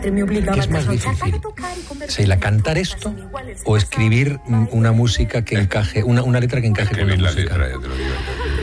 ¿Qué es más difícil? Sheila, ¿cantar esto o escribir una música que encaje, una letra que encaje con la música? Letra, ya te lo digo.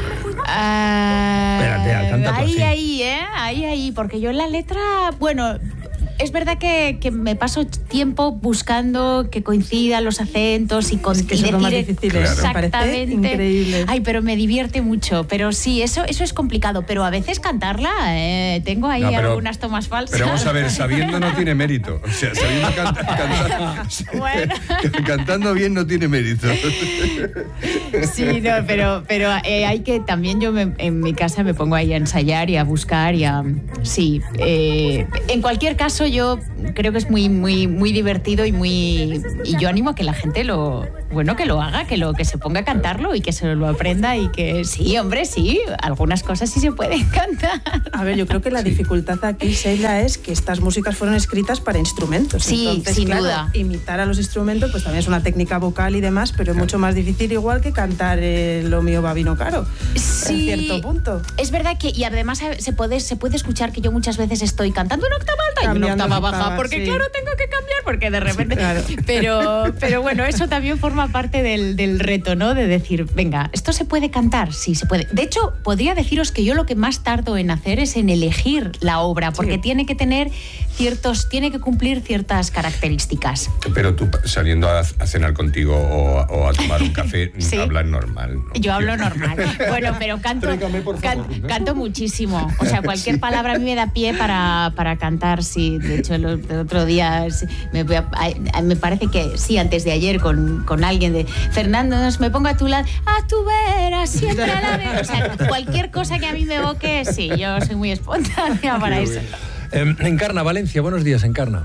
Espérate, canta tú así. Ahí, porque yo en la letra, bueno, es verdad que me paso tiempo buscando que coincidan los acentos y es que eso es lo más difícil, exactamente. Increíble. Ay, pero me divierte mucho. Pero sí, eso es complicado. Pero a veces cantarla, tengo ahí algunas tomas falsas. Pero vamos a ver, sabiendo no tiene mérito. O sea, sabiendo bueno. Cantando bien no tiene mérito. Sí, no, pero hay que también yo en mi casa me pongo ahí a ensayar y a buscar y a sí. En cualquier caso yo creo que es muy muy muy divertido y yo animo a que la gente lo haga, que se ponga a cantarlo y que se lo aprenda y que sí, hombre, sí, algunas cosas sí se pueden cantar. A ver, yo creo que la dificultad aquí, Sheila, es que estas músicas fueron escritas para instrumentos. Sí, entonces, sin claro, duda. Imitar a los instrumentos pues también es una técnica vocal y demás, pero es mucho más difícil igual que cantar Lo mío va vino caro. Sí, en cierto punto. Es verdad que, y además se puede escuchar que yo muchas veces estoy cantando una octava alta y una octava baja, porque sí. claro, tengo que cambiar, porque de repente... Sí, claro. Pero bueno, eso también forma parte del reto, ¿no? De decir, venga, ¿esto se puede cantar? Sí, se puede. De hecho, podría deciros que yo lo que más tardo en hacer es en elegir la obra, porque sí. tiene que cumplir ciertas características. Pero tú saliendo a cenar contigo o a tomar un café, sí. hablas normal, ¿no? Yo hablo normal. Bueno, pero canto muchísimo. O sea, cualquier palabra a mí me da pie para cantar, sí. De hecho, el otro día me parece que sí, antes de ayer con alguien de Fernando, me pongo a tu lado, a tu vera, siempre a la vera. O sea, cualquier cosa que a mí me evoque, sí, yo soy muy espontánea para eso. Encarna, Valencia, buenos días, Encarna.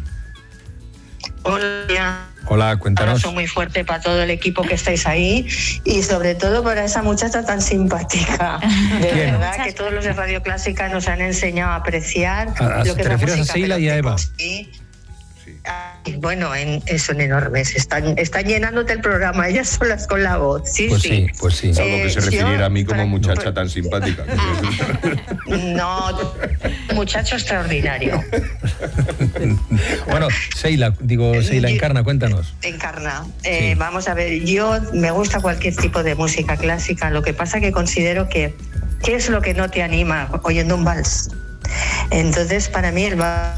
Hola. Hola, cuéntanos. Un abrazo muy fuerte para todo el equipo que estáis ahí y sobre todo para esa muchacha tan simpática. De ¿Quién? verdad que todos los de Radio Clásica nos han enseñado a apreciar lo que ¿Te es la refieres música. a Sheila y a Eva? Sí. Bueno, son enormes. Están llenándote el programa ellas solas con la voz. Sí, pues sí. Pues sí. Salvo que se refiriera a mí como muchacha tan simpática. No, muchacho extraordinario. Bueno, Sheila, Encarna, cuéntanos. Encarna, Sí. vamos a ver, yo me gusta cualquier tipo de música clásica, lo que pasa que considero que ¿qué es lo que no te anima oyendo un vals? Entonces, para mí el vals...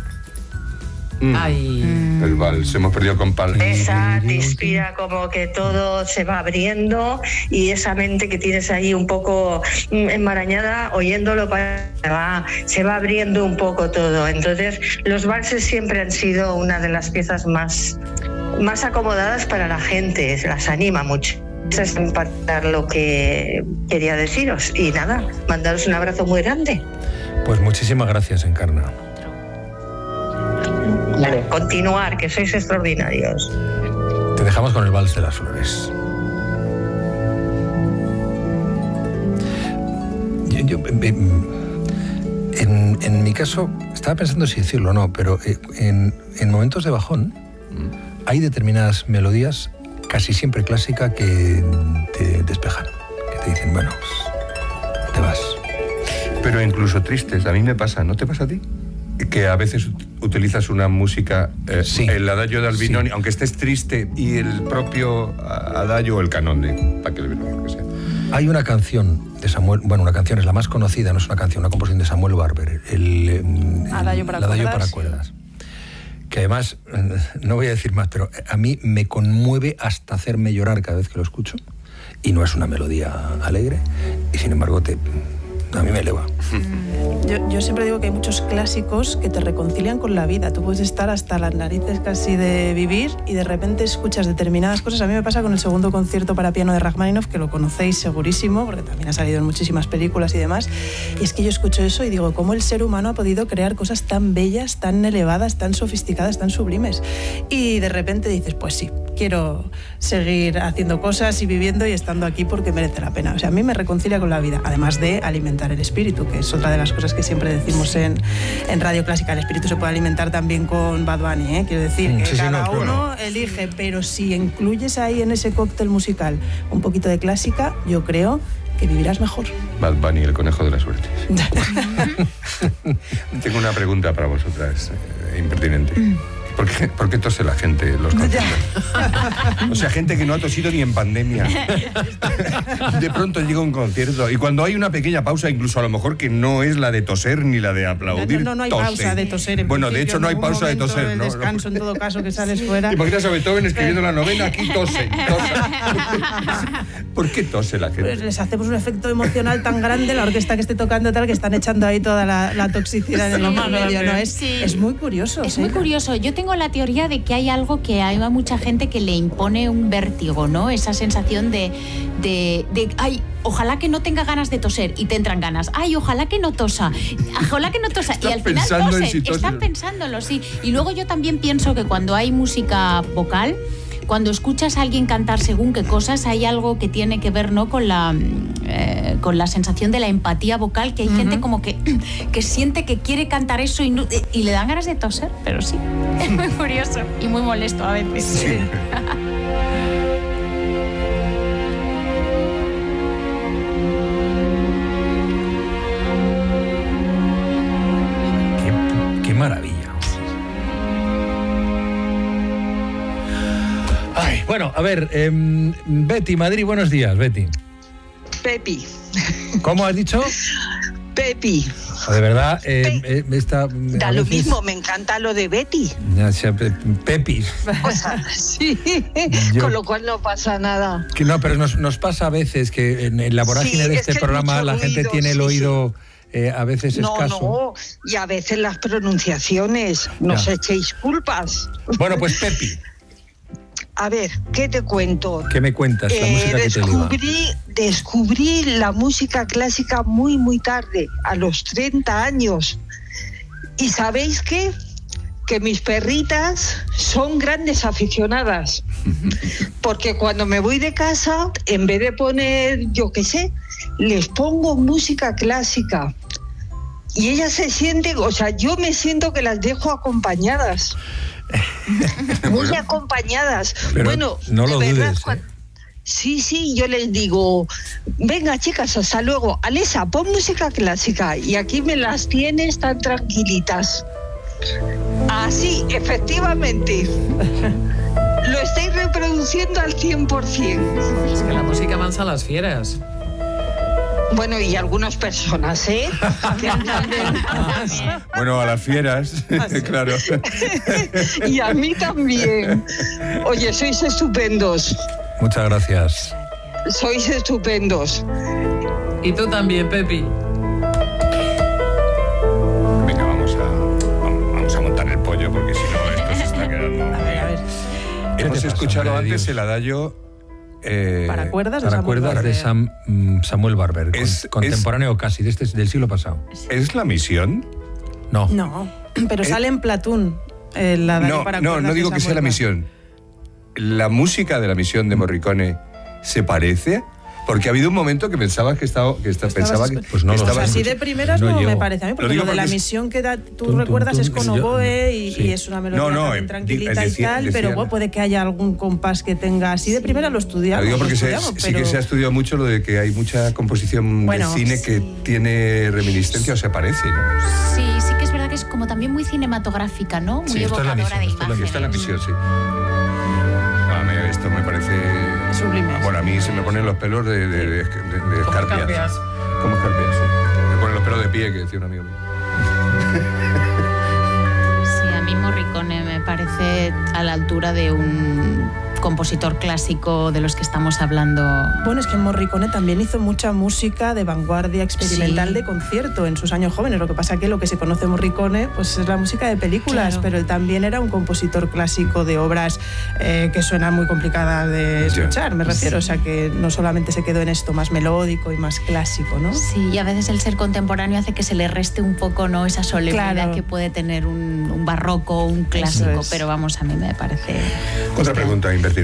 El vals, hemos perdido con Pal. Esa te inspira como que todo se va abriendo y esa mente que tienes ahí un poco enmarañada, oyéndolo se va abriendo un poco todo. Entonces los valses siempre han sido una de las piezas más acomodadas para la gente, las anima mucho. Eso es impactar lo que quería deciros y nada, mandaros un abrazo muy grande. Pues muchísimas gracias, Encarna. Vale, continuar, que sois extraordinarios. Te dejamos con el Vals de las Flores. En mi caso, estaba pensando si decirlo o no, pero en momentos de bajón hay determinadas melodías, casi siempre clásicas, que te despejan, que te dicen, bueno, pues, te vas. Pero incluso tristes, a mí me pasa, ¿no te pasa a ti? Que a veces utilizas una música, sí. El adagio de Albinoni, Sí. aunque estés triste, y el propio adagio o el canon de Pachelbel, lo que sea. Hay una canción de Samuel, bueno, una canción es la más conocida, no es una canción, una composición de Samuel Barber, el Adagio para cuerdas. Que además, no voy a decir más, pero a mí me conmueve hasta hacerme llorar cada vez que lo escucho, y no es una melodía alegre, y sin embargo a mí me eleva. Yo siempre digo que hay muchos clásicos que te reconcilian con la vida. Tú puedes estar hasta las narices casi de vivir y de repente escuchas determinadas cosas. A mí me pasa con el segundo concierto para piano de Rachmaninoff, que lo conocéis segurísimo, porque también ha salido en muchísimas películas y demás. Y es que yo escucho eso y digo, ¿cómo el ser humano ha podido crear cosas tan bellas, tan elevadas, tan sofisticadas, tan sublimes? Y de repente dices, pues sí, quiero seguir haciendo cosas y viviendo y estando aquí porque merece la pena. O sea, a mí me reconcilia con la vida, además de alimentar el espíritu, que es otra de las cosas que siempre decimos en Radio Clásica. El espíritu se puede alimentar también con Bad Bunny, ¿eh? Quiero decir que cada uno elige, pero si incluyes ahí en ese cóctel musical un poquito de clásica, yo creo que vivirás mejor. Bad Bunny, el conejo de la suerte. Tengo una pregunta para vosotras. impertinente. ¿Por qué tose la gente en los conciertos? O sea, gente que no ha tosido ni en pandemia. De pronto llega un concierto y cuando hay una pequeña pausa, incluso a lo mejor que no es la de toser ni la de aplaudir, no hay tose. pausa de toser. Bueno, de hecho no hay pausa de toser. El descanso, en todo caso, que sales fuera. Imaginas a Beethoven escribiendo la novena, aquí tose. ¿Por qué tose la gente? Pues les hacemos un efecto emocional tan grande, la orquesta que esté tocando tal, que están echando ahí toda la toxicidad en el medio, ¿no? Es muy curioso. Es muy curioso. Yo tengo la teoría de que hay algo que hay a mucha gente que le impone un vértigo, ¿no? Esa sensación de ay, ojalá que no tenga ganas de toser, y te entran ganas. Ay, ojalá que no tosa. Ojalá que no tosa. Y al final tosen. Están pensándolo, sí. Y luego yo también pienso que cuando hay música vocal, cuando escuchas a alguien cantar según qué cosas, hay algo que tiene que ver, ¿no?, con la sensación de la empatía vocal, que hay gente como que siente que quiere cantar eso y le dan ganas de toser, pero sí. Es muy curioso y muy molesto a veces. Sí. Qué maravilla. Ay, bueno, a ver, Betty, Madrid, buenos días, Betty. Pepi. ¿Cómo has dicho? Pepi. De verdad, Da lo mismo, me encanta lo de Betty. Pepi. O sea, sí, con lo cual no pasa nada. Que no, pero nos pasa a veces que en la vorágine de este programa la gente tiene el oído a veces escaso. No, y a veces las pronunciaciones, no os echéis culpas. Bueno, pues Pepi. A ver, ¿qué te cuento? ¿Qué me cuentas? La música que te liba. Descubrí la música clásica muy, muy tarde, a los 30 años. ¿Y sabéis qué? Que mis perritas son grandes aficionadas. Porque cuando me voy de casa, en vez de poner, yo qué sé, les pongo música clásica. Y ellas se sienten, o sea, yo me siento que las dejo acompañadas. Muy acompañadas. Pero bueno, no lo verdad, dudes, Sí, yo les digo, venga chicas, hasta luego. Alesa, pon música clásica y aquí me las tienes tan tranquilitas. Así, efectivamente. Lo estáis reproduciendo al 100%. Es que la música mansa a las fieras. Bueno, y algunas personas, ¿eh? Bueno, a las fieras, claro. Y a mí también. Oye, sois estupendos. Muchas gracias. Sois estupendos. Y tú también, Pepi. Venga, vamos a montar el pollo porque si no esto se está quedando. A ver. Hemos escuchado hombre, antes Dios? el adagio Para cuerdas de Samuel Barber, contemporáneo casi del siglo pasado. ¿Es la misión? No. No, pero sale en Platoon. No digo que sea la misión. ¿La música de la misión de Morricone se parece? Porque ha habido un momento que pensabas que pensaba que... Pues no lo estaba sé. Así de primeras no me parece a mí, porque lo de la misión que tú recuerdas es con oboe y es una melodía también tranquilita y tal, pero bueno, puede que haya algún compás que tenga así de primera, lo estudiamos. Lo digo porque sí que se ha estudiado mucho lo de que hay mucha composición de cine que tiene reminiscencia o se parece, ¿no? Sí que es verdad que es como también muy cinematográfica, ¿no? Muy evocadora de imágenes. Esta es la misión, sí. Esto me parece... Sublime. Bueno, a mí se me ponen los pelos de escarpias. Como escarpias, sí. Me ponen los pelos de pie, que decía un amigo mío. Sí, a mí Morricone me parece a la altura de un compositor clásico de los que estamos hablando. Bueno, es que Morricone también hizo mucha música de vanguardia experimental de concierto en sus años jóvenes. Lo que pasa es que lo que se conoce de Morricone pues es la música de películas, claro. Pero él también era un compositor clásico de obras que suenan muy complicadas de escuchar, me refiero. O sea, que no solamente se quedó en esto más melódico y más clásico, ¿no? Sí, y a veces el ser contemporáneo hace que se le reste un poco, ¿no?, esa solemnidad que puede tener un barroco, un clásico, pero vamos, a mí me parece... Otra pregunta impertinente.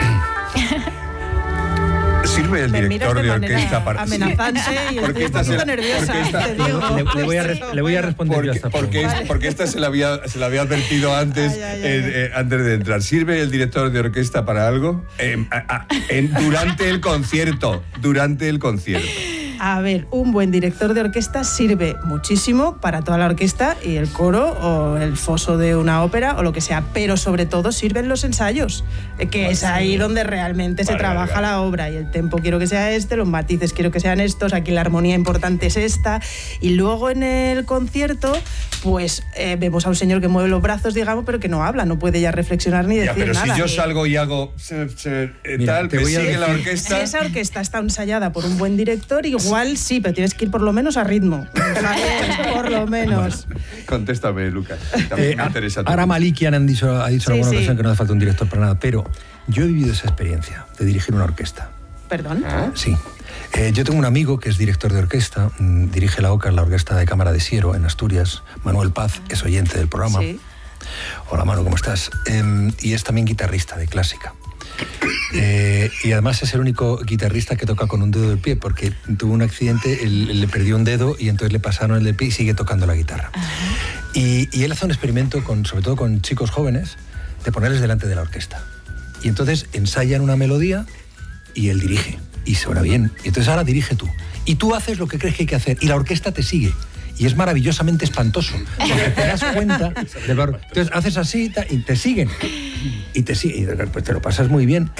¿Sirve el director de orquesta para...? Amenazante y estoy un poquito nerviosa. Le voy a responder yo a esta pregunta. Porque esta se la había advertido antes, antes de entrar. ¿Sirve el director de orquesta para algo? Durante el concierto. A ver, un buen director de orquesta sirve muchísimo para toda la orquesta y el coro o el foso de una ópera o lo que sea, pero sobre todo sirven los ensayos, que es ahí donde realmente se trabaja la obra, y el tempo quiero que sea este, los matices quiero que sean estos, aquí la armonía importante es esta, y luego en el concierto pues vemos a un señor que mueve los brazos, digamos, pero que no habla, no puede ya reflexionar ni decir pero nada. Si yo salgo y hago Mira, tal, me sigue la orquesta. Si esa orquesta está ensayada por un buen director, igual sí, pero tienes que ir por lo menos a ritmo. Por lo menos. Contéstame, Lucas. También me interesa. Ahora Malikian ha dicho en alguna ocasión que no hace falta un director para nada, pero yo he vivido esa experiencia de dirigir una orquesta. ¿Perdón? Sí. Yo tengo un amigo que es director de orquesta, dirige la OCA, la Orquesta de Cámara de Siero, en Asturias. Manuel Paz es oyente del programa. Sí. Hola, Manu, ¿cómo estás? Y es también guitarrista de clásica. Y además es el único guitarrista que toca con un dedo del pie, porque tuvo un accidente, le perdió un dedo y entonces le pasaron el del pie y sigue tocando la guitarra. Y él hace un experimento, sobre todo con chicos jóvenes, de ponerles delante de la orquesta. Y entonces ensayan una melodía y él dirige. Y suena bien. Y entonces ahora dirige tú. Y tú haces lo que crees que hay que hacer. Y la orquesta te sigue. Y es maravillosamente espantoso. Porque te das cuenta del valor. Entonces haces así y te siguen. Y te siguen. Y pues te lo pasas muy bien.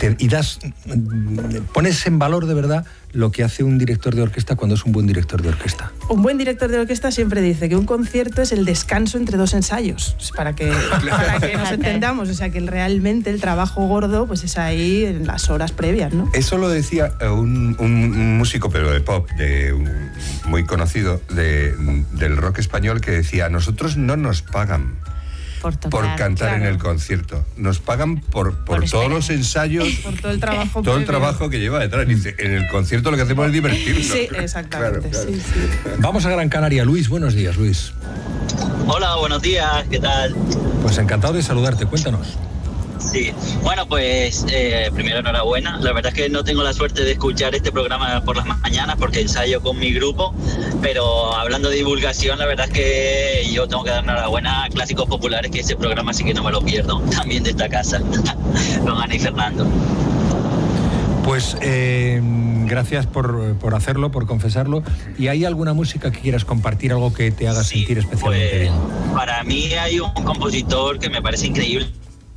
Pones en valor de verdad lo que hace un director de orquesta cuando es un buen director de orquesta. Un buen director de orquesta siempre dice que un concierto es el descanso entre dos ensayos, para que nos entendamos, o sea que realmente el trabajo gordo pues es ahí en las horas previas, ¿no? Eso lo decía un músico, pero de pop, muy conocido, del rock español, que decía: nosotros no nos pagan por cantar en el concierto. Nos pagan por todos los ensayos, por todo el trabajo, trabajo que lleva detrás. Dice, en el concierto lo que hacemos es divertirnos. Sí, exactamente. Claro. Sí. Vamos a Gran Canaria. Luis, buenos días, Luis. Hola, buenos días, ¿qué tal? Pues encantado de saludarte, cuéntanos. Sí, bueno, pues primero enhorabuena. La verdad es que no tengo la suerte de escuchar este programa por las mañanas porque ensayo con mi grupo, pero hablando de divulgación, la verdad es que yo tengo que dar enhorabuena a Clásicos Populares, que ese programa sí que no me lo pierdo, también de esta casa, con Ana y Fernando. Pues gracias por hacerlo, por confesarlo. ¿Y hay alguna música que quieras compartir, algo que te haga sentir especialmente pues, bien? Para mí hay un compositor que me parece increíble,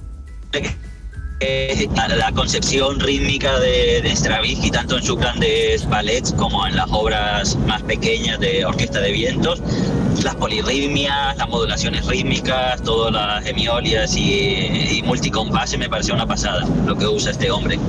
la concepción rítmica de Stravinsky, tanto en sus grandes ballets como en las obras más pequeñas de Orquesta de Vientos, las polirritmias, las modulaciones rítmicas, todas las hemiolias y multicompases, me pareció una pasada lo que usa este hombre.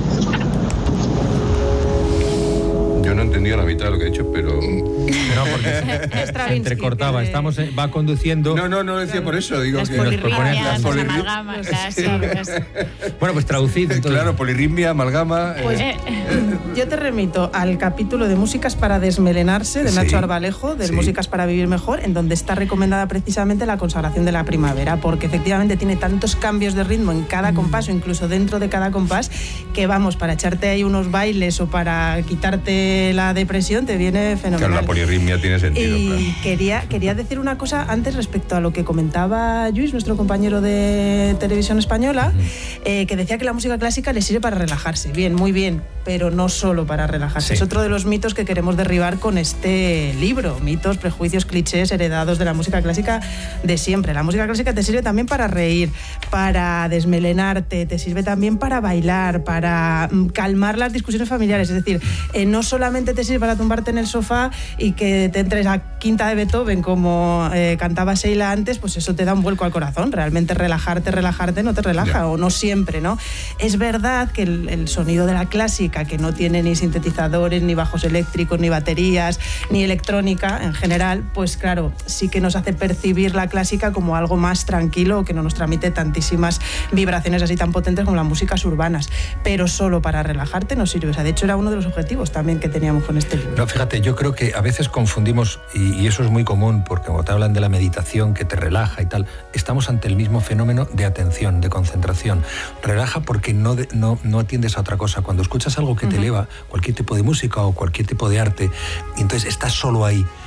Yo no he entendido la mitad de lo que he dicho, pero... No, porque se entrecortaba. Va conduciendo... No decía por eso. Digo las que polirritmias, las amalgamas, Bueno, pues traducido. Entonces. Claro, polirritmia, amalgama... Pues, yo te remito al capítulo de Músicas para desmelenarse de Nacho Arbalejo, de Músicas para vivir mejor, en donde está recomendada precisamente la consagración de la primavera, porque efectivamente tiene tantos cambios de ritmo en cada compás o incluso dentro de cada compás que vamos, para echarte ahí unos bailes o para quitarte la depresión te viene fenomenal. Claro, la polirritmia tiene sentido. Y claro. quería decir una cosa antes respecto a lo que comentaba Lluís, nuestro compañero de Televisión Española, que decía que la música clásica le sirve para relajarse. Bien, muy bien, pero no solo para relajarse. Sí. Es otro de los mitos que queremos derribar con este libro. Mitos, prejuicios, clichés heredados de la música clásica de siempre. La música clásica te sirve también para reír, para desmelenarte, te sirve también para bailar, para calmar las discusiones familiares. Es decir, no solamente te sirve para tumbarte en el sofá y que te entres a quinta de Beethoven como cantaba Sheila antes, pues eso te da un vuelco al corazón. Realmente relajarte no te relaja, o no siempre, ¿no? Es verdad que el sonido de la clásica, que no tiene ni sintetizadores, ni bajos eléctricos, ni baterías, ni electrónica en general, pues claro, sí que nos hace percibir la clásica como algo más tranquilo, que no nos transmite tantísimas vibraciones así tan potentes como las músicas urbanas, pero solo para relajarte no sirve. O sea, de hecho era uno de los objetivos también que teníamos con este libro. No, fíjate, yo creo que a veces confundimos, y eso es muy común, porque cuando te hablan de la meditación que te relaja y tal, estamos ante el mismo fenómeno de atención, de concentración. Relaja porque no atiendes a otra cosa. Cuando escuchas algo que te eleva, cualquier tipo de música o cualquier tipo de arte, y entonces estás solo ahí,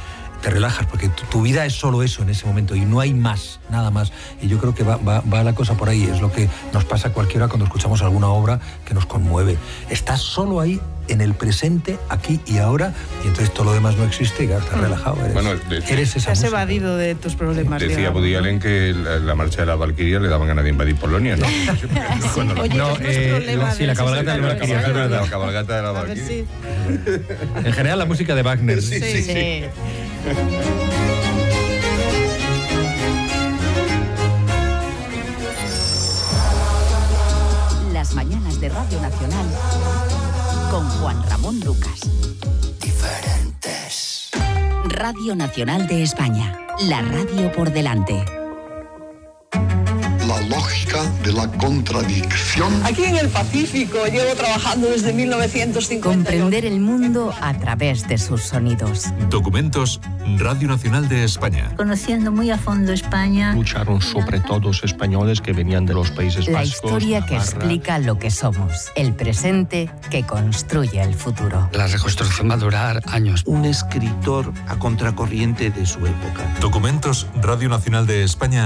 te relajas, porque tu vida es solo eso en ese momento y no hay más, nada más. Y yo creo que va la cosa por ahí, es lo que nos pasa a cualquiera cuando escuchamos alguna obra que nos conmueve. Estás solo ahí, en el presente, aquí y ahora, y entonces todo lo demás no existe y claro, estás relajado. Eres esa Te has música. evadido de tus problemas. Decía digamos, Woody ¿no? Allen que la marcha de la Valquiria le daban ganas de invadir Polonia, ¿no? Cuando Oye, No, eso no es problema sí, la cabalgata de la Valquiria, es verdad. La cabalgata de la A ver Valquiria. si... En general la música de Wagner. Sí. Las mañanas de Radio Nacional con Juan Ramón Lucas. Diferentes. Radio Nacional de España. La radio por delante. La lógica de la contradicción. Aquí en el Pacífico llevo trabajando desde 1950. Comprender el mundo a través de sus sonidos. Documentos Radio Nacional de España. Conociendo muy a fondo España. Lucharon sobre todo españoles que venían de los Países La Vascos. historia que Navarra. explica lo que somos. El presente que construye el futuro. La reconstrucción va a durar años. Un escritor a contracorriente de su época. Documentos Radio Nacional de España.